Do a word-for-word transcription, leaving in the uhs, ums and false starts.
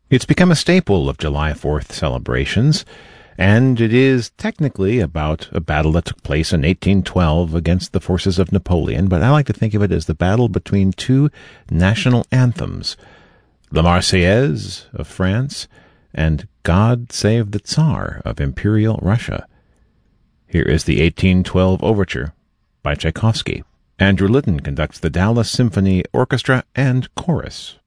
It's become a staple of July fourth celebrations, and it is technically about a battle that took place in eighteen twelve against the forces of Napoleon, but I like to think of it as the battle between two national anthems, the Marseillaise of France and God Save the Tsar of Imperial Russia. Here is the eighteen twelve Overture by Tchaikovsky. Andrew Litton conducts the Dallas Symphony Orchestra and Chorus.